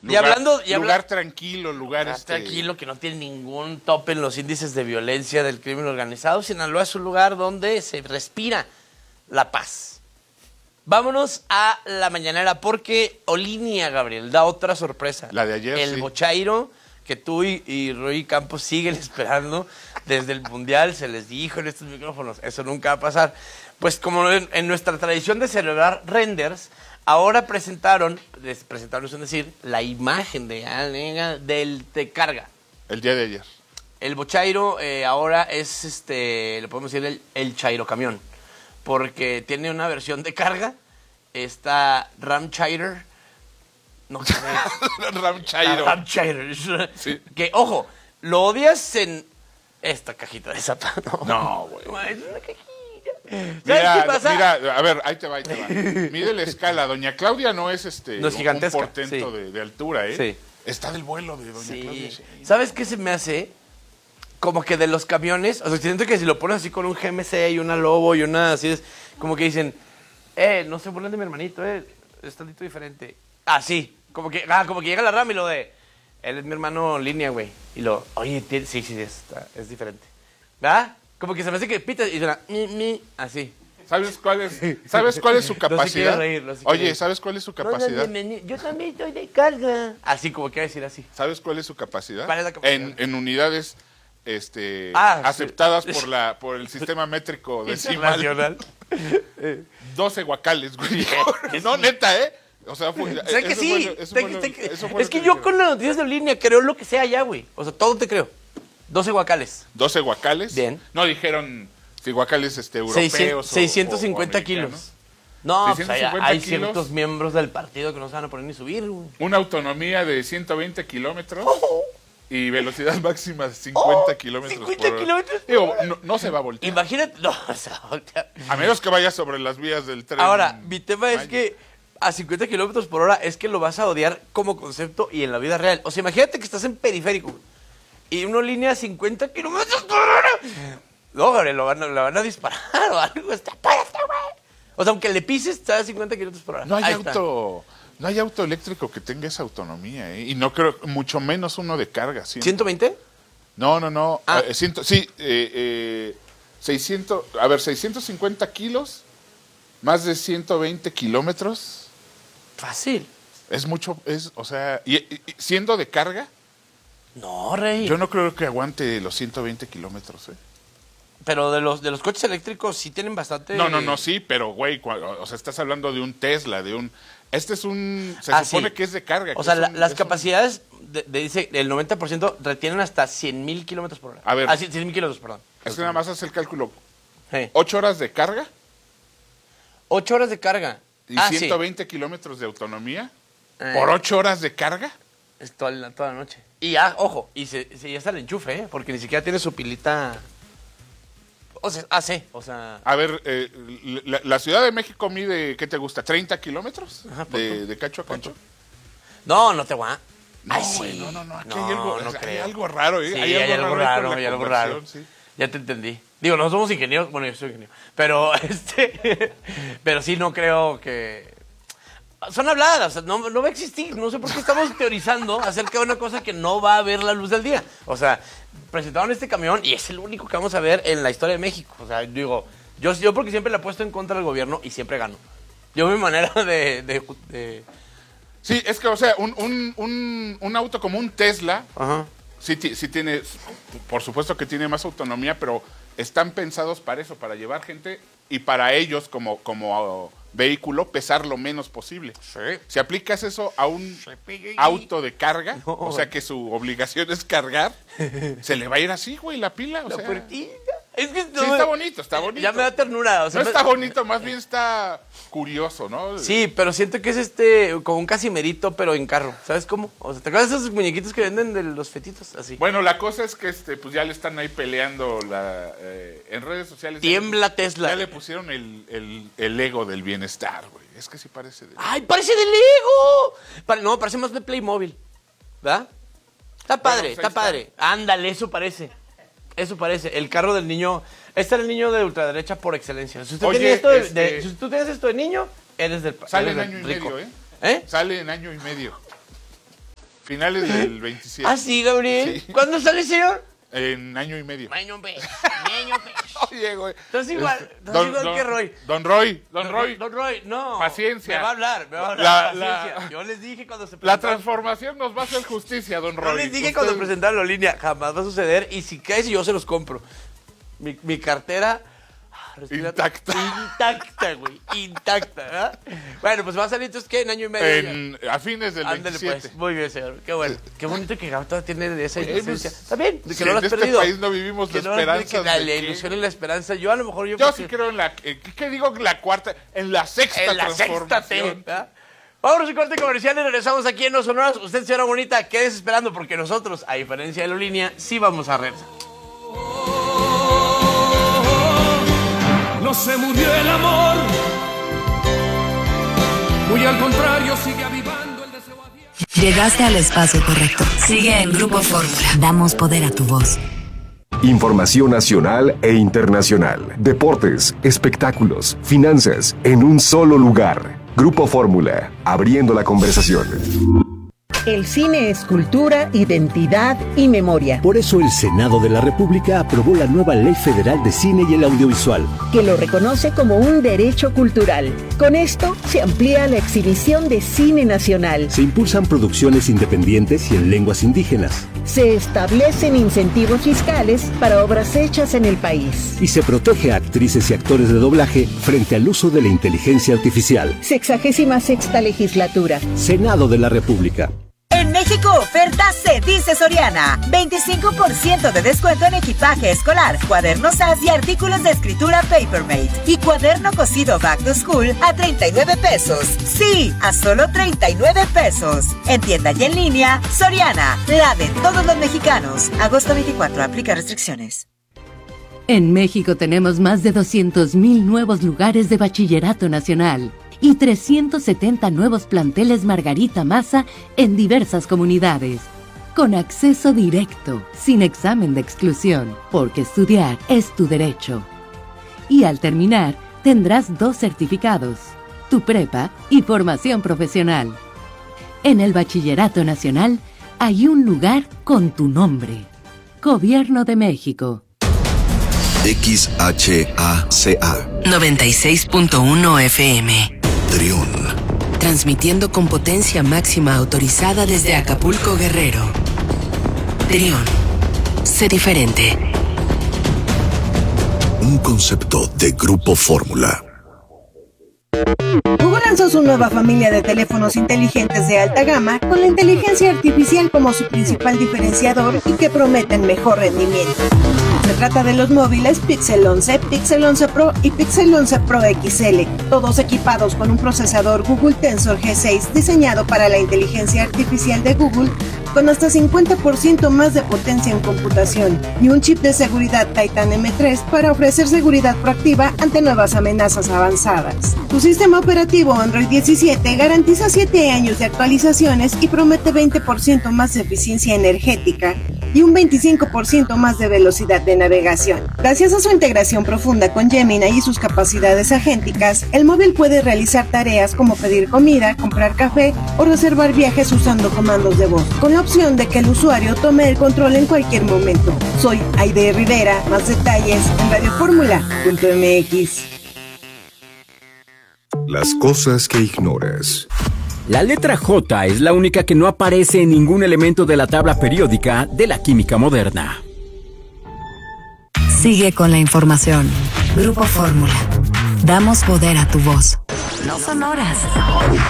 lugar tranquilo, tranquilo, que no tiene ningún tope en los índices de violencia del crimen organizado. Sinaloa es un lugar donde se respira la paz. Vámonos a la mañanera porque Olinia, Gabriel, da otra sorpresa. La de ayer, El Bochairo, que tú y Rui Campos siguen esperando desde el Mundial, se les dijo en estos micrófonos, eso nunca va a pasar. Pues como en nuestra tradición de celebrar renders, ahora presentaron, es decir, la imagen del Te Carga. El día de ayer. El Bochairo ahora es, le podemos decir el Chairo camión, porque tiene una versión de carga, está Ram Chairo, no sé. Ram Chairo. Ram Chairo. Sí. Que, ojo, lo odias en esta cajita de zapatos. No, güey. Es una cajita. ¿Sabes Mira, qué pasa? mira, a ver, ahí te va. Mide la escala. Doña Claudia no es No es gigantesca, un portento sí. de altura, ¿eh? Sí. Está del vuelo de Doña Claudia. Sí. ¿Sabes qué se me hace? Como que de los camiones, o sea, siento que si lo pones así con un GMC y una Lobo y una así, es como que dicen, no se burlen de mi hermanito, es tantito diferente. Así, como que llega la RAM y lo de, él es mi hermano en línea, güey. Y lo, oye, sí, es diferente. ¿Verdad? Como que se me hace que pitas y suena, así. ¿Sabes cuál es su capacidad? Oye, ¿sabes cuál es su capacidad? Yo también estoy de carga. Así, como que decir así. ¿Sabes cuál es su capacidad? ¿Cuál es la capacidad? En unidades aceptadas sí. por el sistema métrico decimal. Internacional. 12 guacales, güey. No, neta, ¿eh? O sea, sé que sí. Es que yo con las noticias de línea creo lo que sea ya, güey. O sea, todo te creo. 12 guacales. 12 guacales. Bien. No dijeron si guacales europeos 650 o kilos. No, pues 650 hay kilos. ciertos miembros del partido que no se van a poner ni subir, güey. Una autonomía de 120 kilómetros y velocidad máxima de 50 kilómetros 50 por hora. kilómetros. Digo, no se va a voltear. Imagínate, no, o sea, A menos que vaya sobre las vías del tren. Ahora, mi tema es que a 50 kilómetros por hora es que lo vas a odiar como concepto y en la vida real. O sea, imagínate que estás en periférico, güey, y una línea a 50 kilómetros por hora. No, Gabriel, la van a disparar o algo. Espérate, güey. O sea, aunque le pises, está a 50 kilómetros por hora. No hay auto eléctrico que tenga esa autonomía, ¿eh? Y no creo, mucho menos uno de carga. ¿120? No. Ah. 650 kilos, más de 120 kilómetros. Fácil. Es mucho, o sea, y siendo de carga, No, Rey. yo no creo que aguante los 120 kilómetros, ¿eh? Pero de los coches eléctricos sí tienen bastante... No, sí, pero, güey, o sea, estás hablando de un Tesla, se supone que es de carga. O sea, las capacidades, dice, el 90% retienen hasta 100,000 kilómetros por hora. A ver. 100,000 kilómetros, perdón. Es que nada más hace el cálculo. Sí. 8 horas de carga 8 horas de carga. y 120 kilómetros de autonomía por 8 horas de carga. Es toda la noche. Y ya, ojo, y ya está el enchufe, porque ni siquiera tiene su pilita... O sea, o sea... A ver, la Ciudad de México mide, ¿qué te gusta? ¿30 kilómetros? Ajá, de cacho a cacho. No te va. No, Ay, güey, sí. no, aquí No, hay algo, no hay creo. algo raro, ¿eh? Sí, hay algo raro, hay algo raro. Sí. Ya te entendí. Digo, no somos ingenieros, bueno, yo soy ingeniero, pero pero sí no creo que... Son habladas, o sea, no va a existir. No sé por qué estamos teorizando acerca de una cosa que no va a ver la luz del día. O sea, presentaron este camión y es el único que vamos a ver en la historia de México. O sea, digo, yo porque siempre le apuesto en contra del gobierno y siempre gano. Yo mi manera de... Sí, es que, o sea, un auto como un Tesla, Ajá. sí tiene, por supuesto que tiene más autonomía, pero están pensados para eso, para llevar gente y para ellos como vehículo pesar lo menos posible. Sí. Si aplicas eso a un auto de carga, o sea que su obligación es cargar, se le va a ir así, güey, la pila. O sea, puertita. Es que sí, está bonito. Ya me da ternura. O sea, no está bonito, más bien está curioso, ¿no? Sí, pero siento que es como un Casimerito, pero en carro. ¿Sabes cómo? O sea, ¿te acuerdas de esos muñequitos que venden de los fetitos? Así. Bueno, la cosa es que pues ya le están ahí peleando en redes sociales. Tiembla Tesla. Ya le pusieron el ego del bienestar, güey. Es que sí parece ¡Ay, parece de Lego! No, parece más de Playmobil. ¿Verdad? Está padre, Pues está padre. Ándale, eso parece. Eso parece. El carro del niño... Este era el niño de ultraderecha por excelencia. Si usted Oye, si tú tienes esto de niño, eres del Sale en eres año y rico. medio, ¿eh? ¿Eh? Sale en año y medio. Finales del 27. ¿Ah, sí, Gabriel? Sí. ¿Cuándo sale, señor? En año y medio. Año pez. Oye, güey. Entonces igual que Roy. Don Roy, no. Paciencia. Me va a hablar, paciencia. La- Yo les dije cuando se La presentaron. transformación nos va a hacer justicia, don Roy. Yo les dije Usted- cuando presentaron la línea, jamás va a suceder. Y si caes, yo se los compro. Mi cartera... respira- Intacta. Intacta, güey. Intacta, ¿verdad? Bueno, pues va a salir entonces, ¿qué? En año y medio. A fines del Ándale, 27. pues. Muy bien, señor. Qué bueno. Qué bonito que Gabo todavía tiene esa Oye, inocencia. pues, Está bien, que si no lo en has este perdido. país no vivimos de Que no lo has perdido, esperanzas que la de que- ilusión y la esperanza. Yo a lo mejor... Yo sí creo en la... ¿Qué digo? La cuarta... En la sexta En la sexta transformación. T, ¿verdad? Vámonos a corte comercial y regresamos aquí en Los Sonoras. Usted, señora bonita, quédese esperando porque nosotros, a diferencia de la línea, sí vamos a regresar. No se murió el amor, muy al contrario, sigue avivando el deseo abierto. Llegaste al espacio correcto. Sigue en Grupo Fórmula. Damos poder a tu voz. Información nacional e internacional, deportes, espectáculos, finanzas, en un solo lugar. Grupo Fórmula, abriendo la conversación. El cine es cultura, identidad y memoria, Por eso el Senado de la República aprobó la nueva Ley Federal de Cine y el Audiovisual. que lo reconoce como un derecho cultural. Con esto se amplía la exhibición de cine nacional. Se impulsan producciones independientes y en lenguas indígenas. Se establecen incentivos fiscales para obras hechas en el país. Y se protege a actrices y actores de doblaje frente al uso de la inteligencia artificial. 66ª legislatura. Senado de la República. En México, oferta se dice Soriana. 25% de descuento en equipaje escolar, cuadernos SAS y artículos de escritura Papermate. Y cuaderno cosido Back to School a 39 pesos. Sí, a solo 39 pesos. En tienda y en línea, Soriana, la de todos los mexicanos. Agosto 24, aplica restricciones. En México tenemos más de 200,000 nuevos lugares de bachillerato nacional y 370 nuevos planteles Margarita Maza en diversas comunidades, con acceso directo, sin examen de exclusión, porque estudiar es tu derecho. Y al terminar, tendrás 2 certificados, tu prepa y formación profesional. En el Bachillerato Nacional hay un lugar con tu nombre. Gobierno de México. XHACA 96.1 FM. Trión. Transmitiendo con potencia máxima autorizada desde Acapulco, Guerrero. Trión. Sé diferente. Un concepto de Grupo Fórmula. Google lanzó su nueva familia de teléfonos inteligentes de alta gama con la inteligencia artificial como su principal diferenciador y que prometen mejor rendimiento. Se trata de los móviles Pixel 11, Pixel 11 Pro y Pixel 11 Pro XL, todos equipados con un procesador Google Tensor G6 diseñado para la inteligencia artificial de Google con hasta 50% más de potencia en computación y un chip de seguridad Titan M3 para ofrecer seguridad proactiva ante nuevas amenazas avanzadas. Su sistema operativo Android 17 garantiza 7 años de actualizaciones y promete 20% más de eficiencia energética y un 25% más de velocidad de navegación. Gracias a su integración profunda con Gemini y sus capacidades agénticas, el móvil puede realizar tareas como pedir comida, comprar café o reservar viajes usando comandos de voz, con la opción de que el usuario tome el control en cualquier momento. Soy Aide Rivera, más detalles en radioformula.mx. Las cosas que ignoras. La letra J es la única que no aparece en ningún elemento de la tabla periódica de la química moderna. Sigue con la información. Grupo Fórmula. Damos poder a tu voz. No son horas.